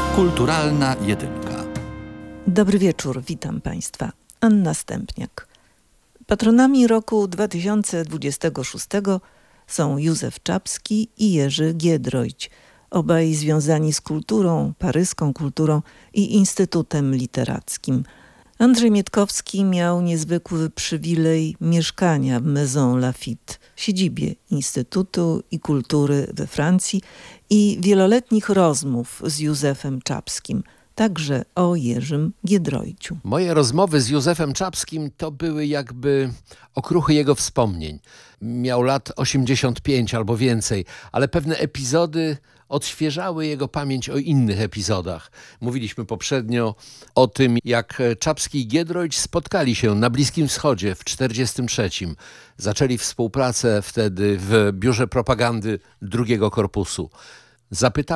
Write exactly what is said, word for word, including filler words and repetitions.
Kulturalna jedynka. Dobry wieczór, witam Państwa. Anna Stępniak. Patronami roku dwa tysiące dwudziestego szóstego są Józef Czapski i Jerzy Giedroyć, obaj związani z kulturą, paryską kulturą i Instytutem Literackim. Andrzej Mietkowski miał niezwykły przywilej mieszkania w Maison Lafitte, siedzibie Instytutu i Kultury we Francji, i wieloletnich rozmów z Józefem Czapskim, także o Jerzym Giedroyciu. Moje rozmowy z Józefem Czapskim to były jakby okruchy jego wspomnień. Miał lat osiemdziesiąt pięć albo więcej, ale pewne epizody odświeżały jego pamięć o innych epizodach. Mówiliśmy poprzednio o tym, jak Czapski i Giedroyć spotkali się na Bliskim Wschodzie w tysiąc dziewięćset czterdziestym trzecim. Zaczęli współpracę wtedy w biurze propagandy drugiego korpusu. Zapytałem